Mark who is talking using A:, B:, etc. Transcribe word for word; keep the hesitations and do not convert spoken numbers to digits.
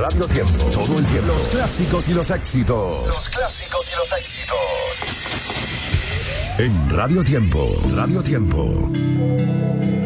A: Radio Tiempo. Todo el tiempo.
B: Los clásicos y los éxitos.
A: Los clásicos y los éxitos.
B: En Radio Tiempo. Radio Tiempo.